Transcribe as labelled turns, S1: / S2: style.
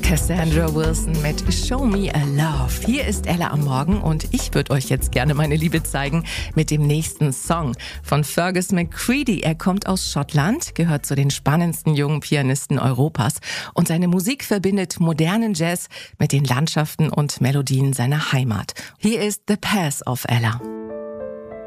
S1: Cassandra Wilson mit Show Me a Love. Hier ist Ella am Morgen und ich würde euch jetzt gerne meine Liebe zeigen mit dem nächsten Song von Fergus McCready. Er kommt aus Schottland, gehört zu den spannendsten jungen Pianisten Europas und seine Musik verbindet modernen Jazz mit den Landschaften und Melodien seiner Heimat. Hier ist The Pass auf Ella.